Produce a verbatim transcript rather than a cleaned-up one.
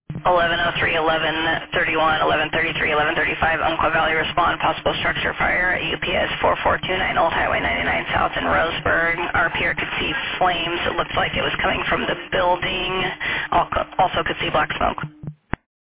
eleven oh three, eleven thirty-one, eleven thirty-three, eleven thirty-five, Umpqua Valley respond, possible structure fire at U P S four four two nine Old Highway ninety-nine South in Roseburg. R P R could see flames. It looked like it was coming from the building. Al- Also could see black smoke.